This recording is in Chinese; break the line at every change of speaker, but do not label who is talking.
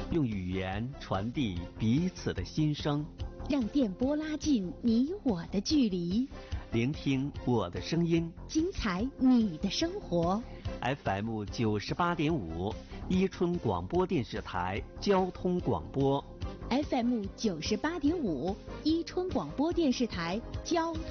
用语言传递彼此的心声，
让电波拉近你我的距离，
聆听我的声音，
精彩你的生活。
FM 98.5，伊春广播电视台交通广播。
FM 98.5，伊春广播电视台交通。